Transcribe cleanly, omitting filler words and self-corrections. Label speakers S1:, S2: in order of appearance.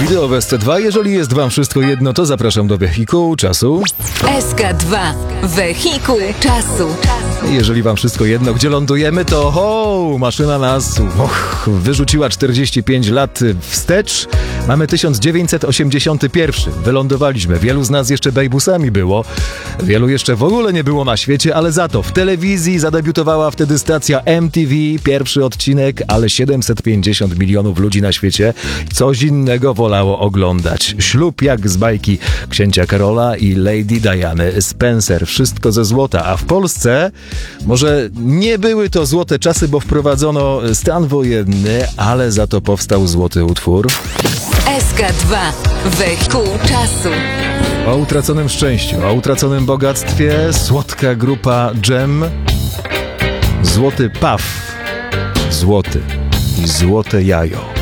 S1: Wideo w SC2. Jeżeli jest wam wszystko jedno, to zapraszam do wehikułu czasu.
S2: SK2. Wehikuł czasu.
S1: Jeżeli wam wszystko jedno, gdzie lądujemy, to maszyna nas wyrzuciła 45 lat wstecz. Mamy 1981. Wylądowaliśmy. Wielu z nas jeszcze bejbusami było. Wielu jeszcze w ogóle nie było na świecie, ale za to w telewizji zadebiutowała wtedy stacja MTV. Pierwszy odcinek, ale 750 milionów ludzi na świecie coś innego wolało oglądać. Ślub jak z bajki księcia Karola i Lady Diany Spencer. Wszystko ze złota. A w Polsce może nie były to złote czasy, bo wprowadzono stan wojenny, ale za to powstał złoty utwór.
S2: SK2. Wehikuł czasu.
S1: O utraconym szczęściu, o utraconym bogactwie, słodka grupa Dżem, złoty paw, złoty i złote jajo.